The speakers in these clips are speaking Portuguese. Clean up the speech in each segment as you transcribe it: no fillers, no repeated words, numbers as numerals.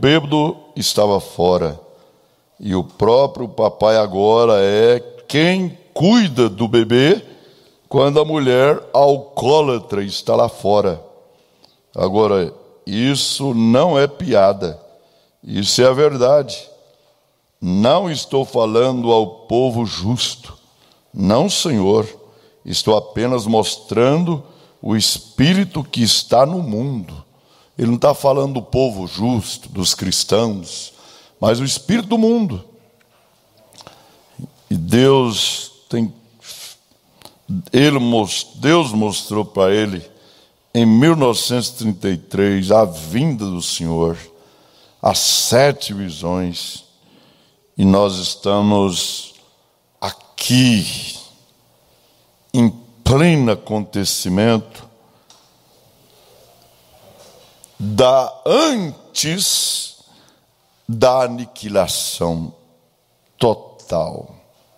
bêbado estava fora, e o próprio papai agora é quem cuida do bebê quando a mulher alcoólatra está lá fora. Agora, isso não é piada, isso é a verdade. Não estou falando ao povo justo, não, Senhor, estou apenas mostrando o espírito que está no mundo. Ele não está falando do povo justo, dos cristãos, mas o espírito do mundo. E Deus mostrou para ele, em 1933, a vinda do Senhor, as 7 visões, e nós estamos aqui, em pleno acontecimento antes da aniquilação total.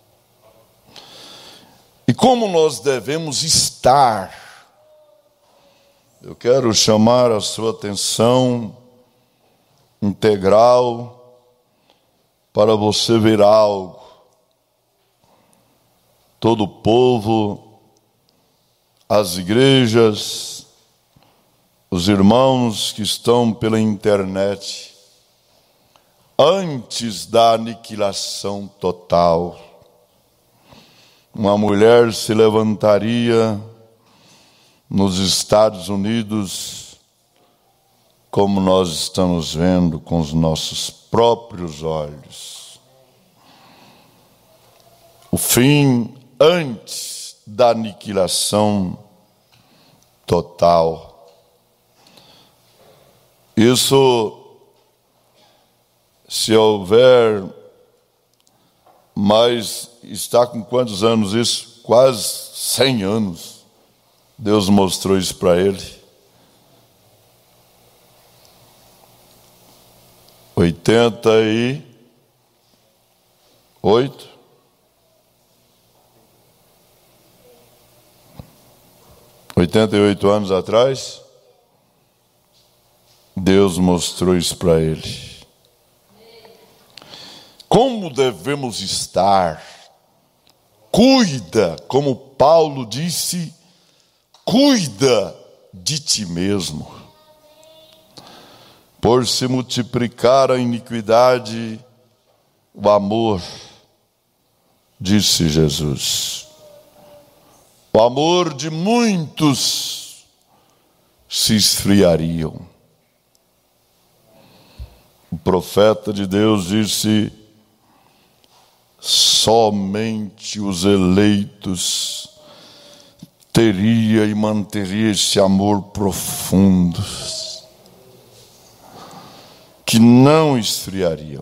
E como nós devemos estar? Eu quero chamar a sua atenção integral para você ver algo. Todo o povo, as igrejas, os irmãos que estão pela internet, antes da aniquilação total, uma mulher se levantaria nos Estados Unidos, como nós estamos vendo com os nossos próprios olhos. O fim antes da aniquilação total. Isso, se houver, mas está com quantos anos isso? Quase 100 anos. Deus mostrou isso para ele. 88 anos atrás, Deus mostrou isso para ele. Como devemos estar? Cuida, como Paulo disse, cuida de ti mesmo. Por se multiplicar a iniquidade, o amor, disse Jesus. O amor de muitos se esfriariam. O profeta de Deus disse: somente os eleitos teria e manteria esse amor profundo, que não esfriariam.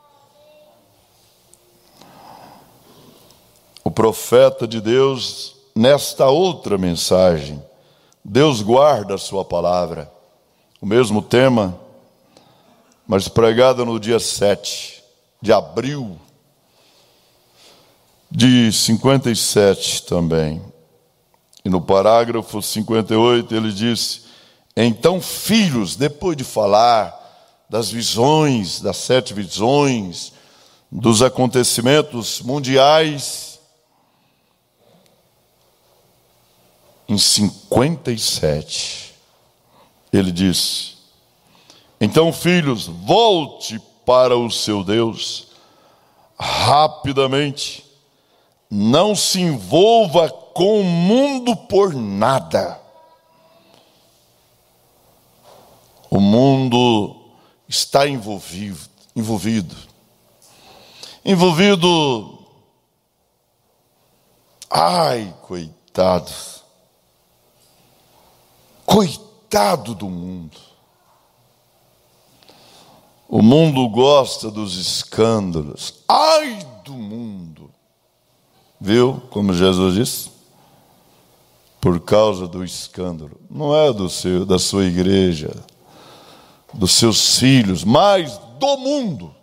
O profeta de Deus, nesta outra mensagem, Deus guarda a sua palavra, o mesmo tema, mas pregada no dia 7 de abril de 57 também. E no parágrafo 58 ele disse: então, filhos, depois de falar das visões, das 7 visões, dos acontecimentos mundiais, em 57, ele disse: então, filhos, volte para o seu Deus rapidamente, não se envolva com o mundo por nada. O mundo está envolvido. Ai, coitado do mundo. O mundo gosta dos escândalos. Ai do mundo. Viu como Jesus disse? Por causa do escândalo. Não é da sua igreja, dos seus filhos, mas do mundo.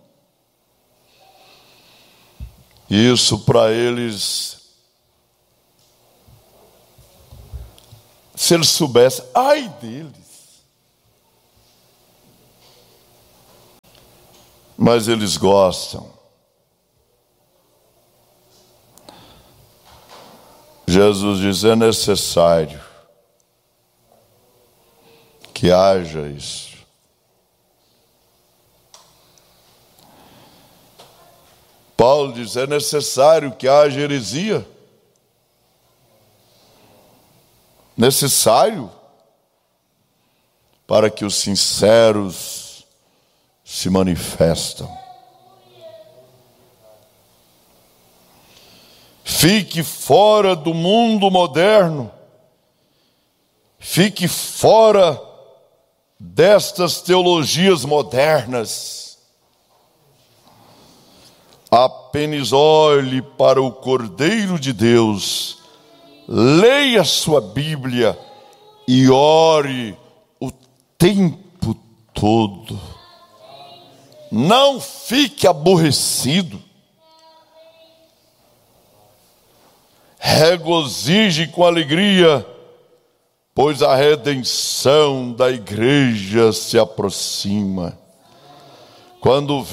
Isso para eles, se eles soubessem, ai deles. mas eles gostam. Jesus diz: é necessário que haja isso. Paulo diz: é necessário que haja heresia. Necessário para que os sinceros se manifestam. Fique fora do mundo moderno. Fique fora destas teologias modernas. Apenas olhe para o Cordeiro de Deus, leia sua Bíblia e ore o tempo todo. Não fique aborrecido. Regozije com alegria, pois a redenção da igreja se aproxima. Quando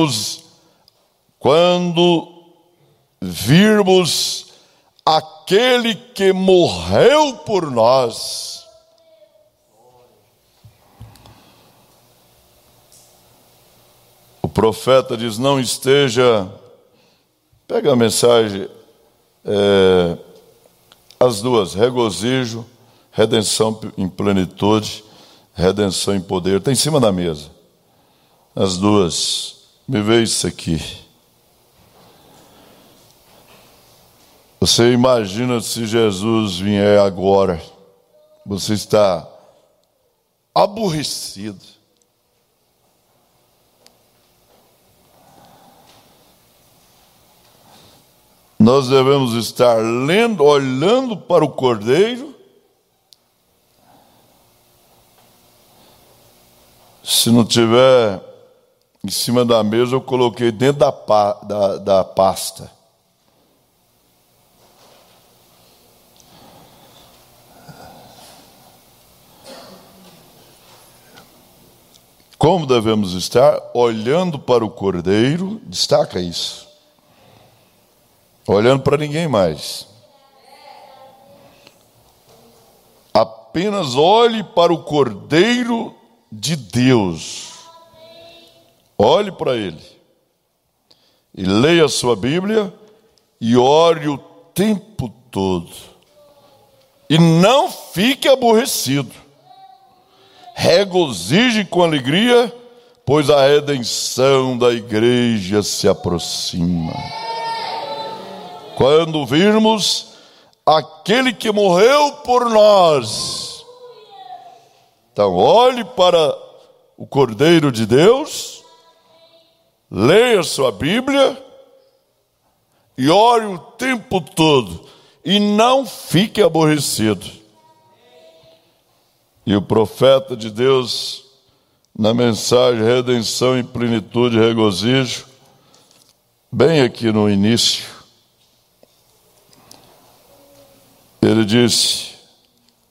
virmos aquele que morreu por nós, o profeta diz: não esteja, pega a mensagem, as duas, regozijo, redenção em plenitude, redenção em poder, está em cima da mesa, as duas. Me vê isso aqui. Você imagina se Jesus vier agora, você está aborrecido. Nós devemos estar lendo, olhando para o Cordeiro. Se não tiver em cima da mesa, eu coloquei dentro da pasta. Como devemos estar? Olhando para o Cordeiro, destaca isso. Olhando para ninguém mais. Apenas olhe para o Cordeiro de Deus. Olhe para Ele. E leia a sua Bíblia e ore o tempo todo. E não fique aborrecido. Regozije com alegria, pois a redenção da igreja se aproxima. Quando virmos aquele que morreu por nós, então olhe para o Cordeiro de Deus, leia sua Bíblia e ore o tempo todo e não fique aborrecido. E o profeta de Deus, na mensagem redenção em plenitude, regozijo, bem aqui no início, ele disse: